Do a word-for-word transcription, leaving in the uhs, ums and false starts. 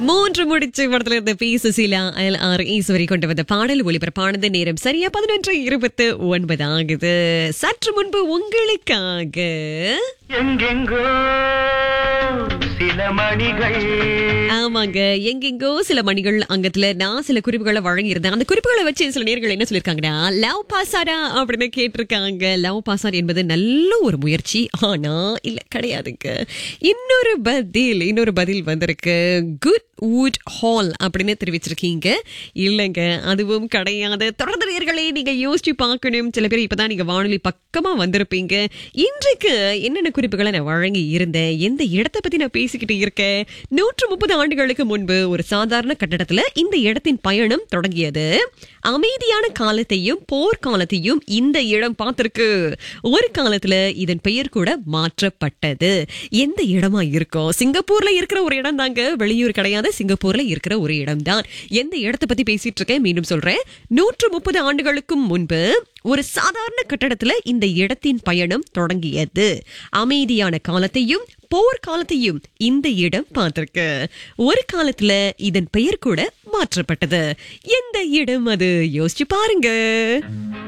மூன்று முடிச்சு படத்துல இருந்த B Susheela L R Eswari கொண்டு வந்த பாடல் ஒளிபரப்பானது. நேரம் சரியா பதினொன்று இருபத்து ஒன்பது ஆகுது. சற்று முன்பு உங்களுக்காக எங்கெங்கோ சில மணிகள். ஆமாங்க, எங்கெங்கோ சில மணிகள் அங்கத்துல நான் சில குறிப்புகளை வழங்கியிருந்தேன். அந்த குறிப்புகளை வச்சு சில நேர்கள் என்ன சொல்லிருக்காங்கன்னா, லவ் பாசாரா அப்படின்னு கேட்டிருக்காங்க. லவ் பாசார் என்பது நல்ல ஒரு முயற்சி, ஆனா இல்ல கிடையாதுங்க. இன்னொரு பதில் இன்னொரு பதில் வந்திருக்கு. குட் வுட் ஹால் அப்படின்னு தெரிவிச்சிருக்கீங்க. இல்லங்க, அதுவும் கிடையாது. தொடர்ந்து நேயர்களே நீங்க யோசிச்சு பார்க்கணும். சில பேர் இப்பதான் நீங்க வானொலி பக்கமா வந்திருப்பீங்க. இன்றைக்கு என்னென்ன குறிப்புகளை நான் வழங்கி இருந்தேன், எந்த இடத்தை பத்தி நான் பேசிக்கிட்டு இருக்கேன். நூற்று முப்பது ஆண்டுகளுக்கு முன்பு ஒரு சாதாரண கட்டடத்துல இந்த இடத்தின் பயணம் தொடங்கியது. அமைதியான காலத்தையும் போர்க்காலத்தையும் இந்த இடம் பார்த்திருக்கு. ஒரு காலத்துல இதன் பெயர் கூட மாற்றப்பட்டது. எந்த இடமா இருக்கும்? சிங்கப்பூர்ல இருக்கிற ஒரு இடம் தாங்க, வெளியூர் கிடையாது. சிங்கப்பூர்ல இருக்கிற ஒரு இடம் தான். எந்த இடத்தை பத்தி பேசிட்டு இருக்கேன் மீண்டும் சொல்றேன். நூற்று முப்பது ஆண்டுகளுக்கும் முன்பு ஒரு சாதாரண கட்டடத்துல இந்த இடத்தின் பயணம் தொடங்கியது. அமைதியான காலத்தையும் போர்க்காலத்தையும் இந்த இடம் பார்த்திருக்கு. ஒரு காலத்துல இதன் பெயர் கூட மாற்றப்பட்டது. எந்த இடம் அது? யோசிச்சு பாருங்க.